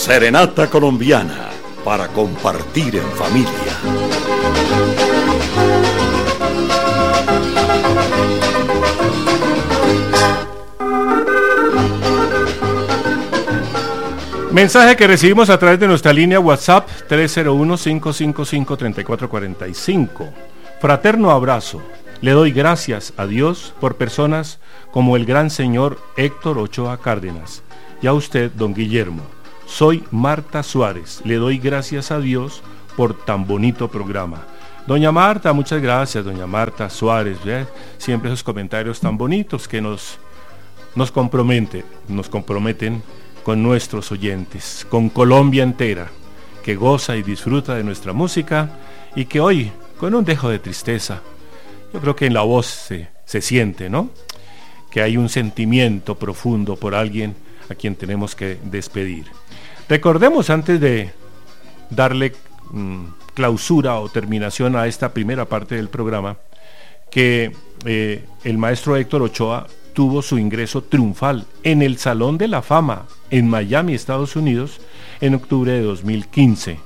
Serenata colombiana para compartir en familia. Mensaje que recibimos a través de nuestra línea WhatsApp 301-555-3445. Fraterno abrazo. Le doy gracias a Dios por personas como el gran señor Héctor Ochoa Cárdenas y a usted, don Guillermo. Soy Marta Suárez. Le doy gracias a Dios por tan bonito programa. Doña Marta, muchas gracias, doña Marta Suárez. Siempre esos comentarios tan bonitos que nos comprometen con nuestros oyentes, con Colombia entera, que goza y disfruta de nuestra música y que hoy, con un dejo de tristeza, yo creo que en la voz se siente, ¿no? Que hay un sentimiento profundo por alguien a quien tenemos que despedir. Recordemos, antes de darle clausura o terminación a esta primera parte del programa, que el maestro Héctor Ochoa tuvo su ingreso triunfal en el Salón de la Fama en Miami, Estados Unidos, en octubre de 2015.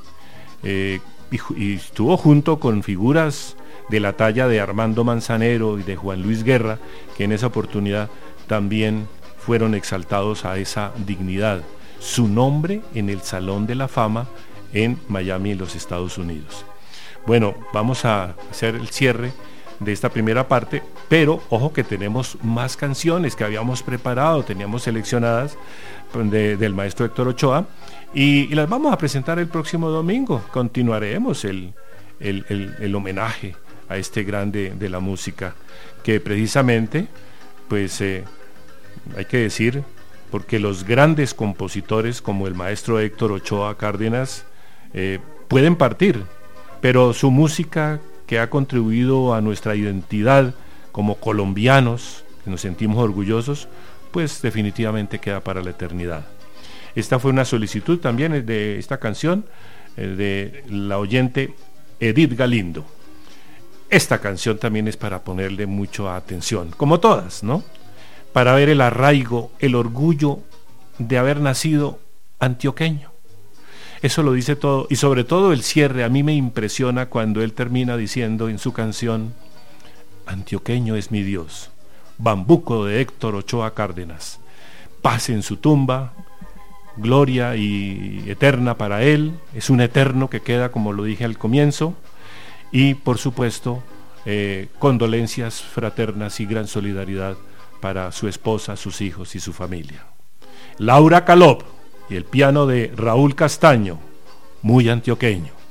Y estuvo junto con figuras de la talla de Armando Manzanero y de Juan Luis Guerra, que en esa oportunidad también fueron exaltados a esa dignidad. Su nombre en el Salón de la Fama en Miami, en los Estados Unidos. Bueno, vamos a hacer el cierre de esta primera parte, pero ojo que tenemos más canciones que habíamos preparado, teníamos seleccionadas del maestro Héctor Ochoa y las vamos a presentar el próximo domingo. Continuaremos el homenaje a este grande de la música, que precisamente, pues hay que decir, porque los grandes compositores como el maestro Héctor Ochoa Cárdenas pueden partir, pero su música, que ha contribuido a nuestra identidad como colombianos, que nos sentimos orgullosos, pues definitivamente queda para la eternidad. Esta fue una solicitud también de esta canción de la oyente Edith Galindo. Esta canción también es para ponerle mucha atención, como todas, ¿no? Para ver el arraigo, el orgullo de haber nacido antioqueño. Eso lo dice todo, y sobre todo el cierre. A mí me impresiona cuando él termina diciendo en su canción: antioqueño es mi Dios, bambuco de Héctor Ochoa Cárdenas, paz en su tumba, gloria y eterna para él. Es un eterno que queda, como lo dije al comienzo, y por supuesto condolencias fraternas y gran solidaridad para su esposa, sus hijos y su familia. Laura Calop y el piano de Raúl Castaño, muy antioqueño.